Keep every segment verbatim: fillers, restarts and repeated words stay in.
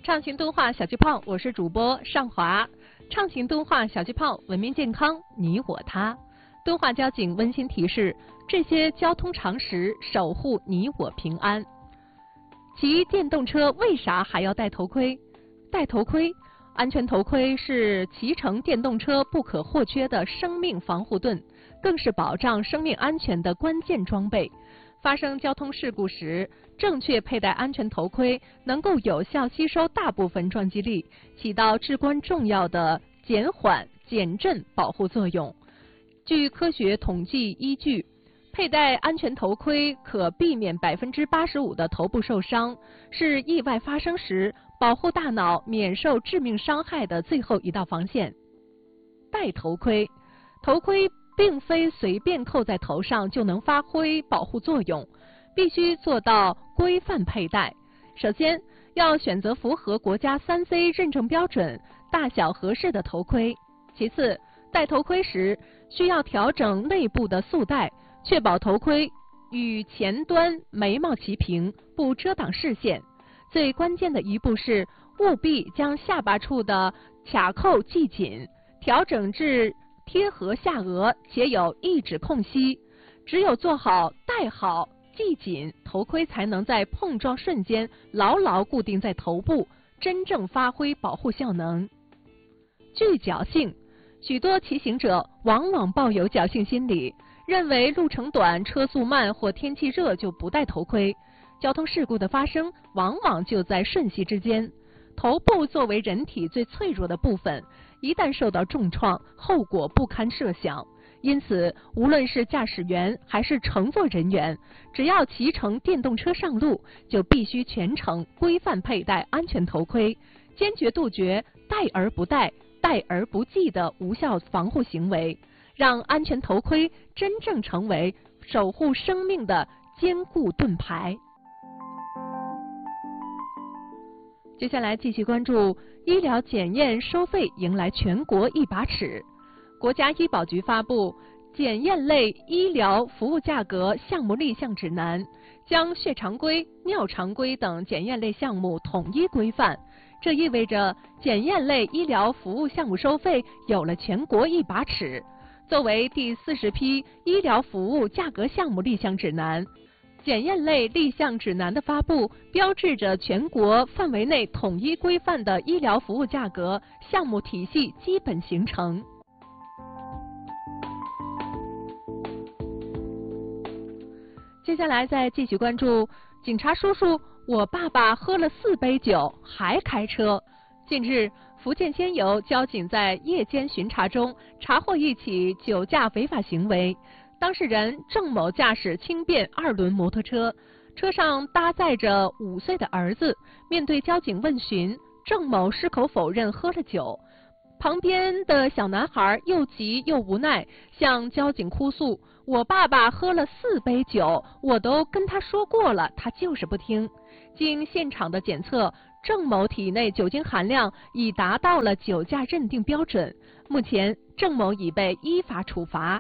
畅行敦化小气泡，我是主播尚华。畅行敦化小气泡，文明健康，你我他。敦化交警温馨提示：这些交通常识，守护你我平安。骑电动车为啥还要戴头盔？戴头盔，安全头盔是骑乘电动车不可或缺的生命防护盾，更是保障生命安全的关键装备。发生交通事故时，正确佩戴安全头盔能够有效吸收大部分撞击力，起到至关重要的减缓、减震保护作用。据科学统计依据，佩戴安全头盔可避免百分之八十五的头部受伤，是意外发生时保护大脑免受致命伤害的最后一道防线。戴头盔，头盔并非随便扣在头上就能发挥保护作用，必须做到规范佩戴。首先，要选择符合国家 三 C 认证标准、大小合适的头盔。其次，戴头盔时需要调整内部的束带，确保头盔与前端眉毛齐平，不遮挡视线。最关键的一步是务必将下巴处的卡扣系紧，调整至贴合下颚且有一指空隙。只有做好戴好系紧，头盔才能在碰撞瞬间牢牢固定在头部，真正发挥保护效能。具侥幸，许多骑行者往往抱有侥幸心理，认为路程短、车速慢或天气热就不戴头盔。交通事故的发生往往就在瞬息之间。头部作为人体最脆弱的部分，一旦受到重创，后果不堪设想。因此，无论是驾驶员还是乘坐人员，只要骑乘电动车上路，就必须全程规范佩戴安全头盔，坚决杜绝戴而不戴、戴而不系的无效防护行为，让安全头盔真正成为守护生命的坚固盾牌。接下来继续关注医疗检验收费迎来全国一把尺。国家医保局发布检验类医疗服务价格项目立项指南，将血常规、尿常规等检验类项目统一规范。这意味着检验类医疗服务项目收费有了全国一把尺。作为第四十批医疗服务价格项目立项指南，检验类立项指南的发布，标志着全国范围内统一规范的医疗服务价格项目体系基本形成。接下来再继续关注，警察叔叔，我爸爸喝了四杯酒还开车。近日，福建仙游交警在夜间巡查中查获一起酒驾违法行为。当事人郑某驾驶轻便二轮摩托车，车上搭载着五岁的儿子。面对交警问询，郑某矢口否认喝了酒。旁边的小男孩又急又无奈，向交警哭诉：“我爸爸喝了四杯酒，我都跟他说过了，他就是不听。”经现场的检测，郑某体内酒精含量已达到了酒驾认定标准。目前，郑某已被依法处罚。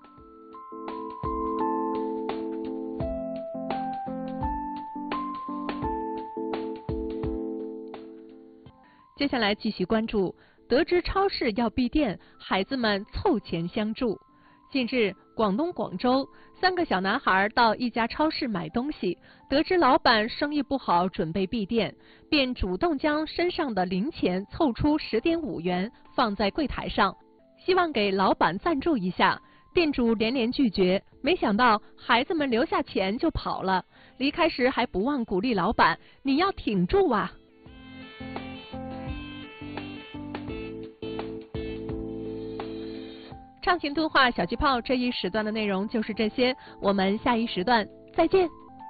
接下来继续关注，得知超市要闭店，孩子们凑钱相助。近日，广东广州，三个小男孩到一家超市买东西，得知老板生意不好，准备闭店，便主动将身上的零钱凑出 十点五元放在柜台上，希望给老板赞助一下。店主连连拒绝，没想到孩子们留下钱就跑了，离开时还不忘鼓励老板：“你要挺住啊！”畅行敦化小气泡这一时段的内容就是这些，我们下一时段再见。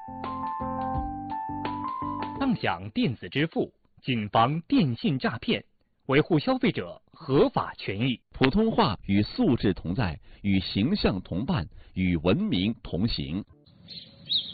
畅享电子支付，谨防电信诈骗，维护消费者合法权益。 普通话与素质同在，与形象同伴，与文明同行。